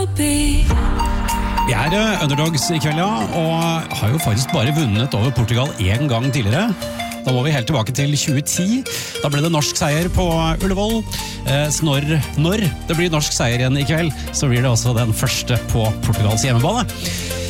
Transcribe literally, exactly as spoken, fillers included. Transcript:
Vi er underdogs i kveld, ja, og har jo faktisk bare vunnet over Portugal en gang tidligere. Da må vi helt tilbake til tjue ti. Da ble det norsk seier på Ullevål. Så når, når det blir norsk seier igjen i kveld, så blir det også den første på Portugals hjemmebane.